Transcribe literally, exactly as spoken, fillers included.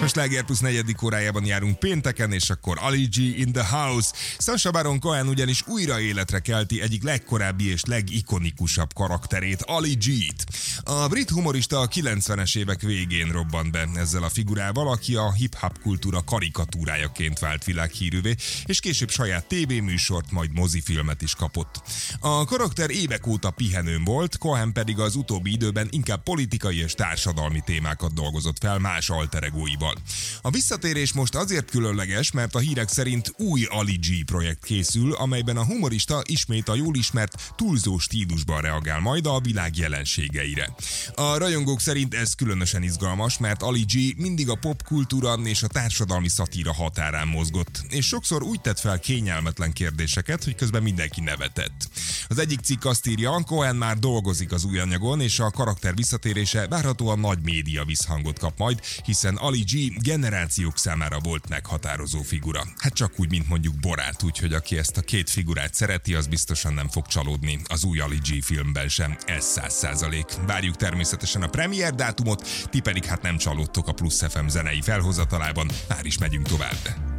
A Sláger Plusz negyedik órájában járunk pénteken, és akkor Ali G in the house. Sacha Baron Cohen ugyanis újra életre kelti egyik legkorábbi és legikonikusabb karakterét, Ali G-t. A brit humorista a kilencvenes évek végén robbant be ezzel a figurával, aki a hip-hop kultúra karikatúrájaként vált világhírűvé, és később saját tévéműsort, majd mozifilmet is kapott. A karakter évek óta pihenőn volt, Cohen pedig az utóbbi időben inkább politikai és társadalmi témákat dolgozott fel más alteregóival. A visszatérés most azért különleges, mert a hírek szerint új Ali G projekt készül, amelyben a humorista ismét a jól ismert túlzó stílusban reagál majd a világ jelenségeire. A rajongók szerint ez különösen izgalmas, mert Ali G mindig a popkultúra és a társadalmi szatíra határán mozgott, és sokszor úgy tett fel kényelmetlen kérdéseket, hogy közben mindenki nevetett. Az egyik cikk azt írja, Cohen már dolgozik az új anyagon, és a karakter visszatérése várhatóan nagy média visszhangot kap majd, hiszen Ali G generációk számára volt meghatározó figura. Hát csak úgy, mint mondjuk Borát, úgyhogy aki ezt a két figurát szereti, az biztosan nem fog csalódni az új Ali G filmben sem, ez száz százalék. Várjuk természetesen a premier dátumot, ti pedig hát nem csalódtok a Plusz ef em zenei felhozatalában, már is megyünk tovább.